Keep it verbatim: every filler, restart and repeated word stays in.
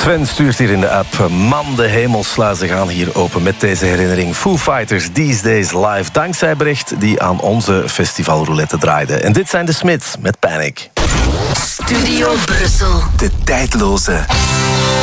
Sven stuurt hier in de app. Man, de hemelsluizen gaan hier open met deze herinnering. Foo Fighters, These Days Live. Dankzij Brecht die aan onze festivalroulette draaide. En dit zijn de Smiths met Panic. Studio Brussel. De tijdloze.